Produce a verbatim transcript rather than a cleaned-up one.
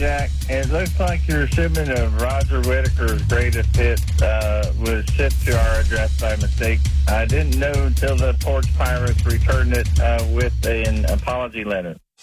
Jack. It looks like your shipment of Roger Whittaker's greatest hits uh, was shipped to our address by mistake. I didn't know until the Porch Pirates returned it uh, with an apology letter.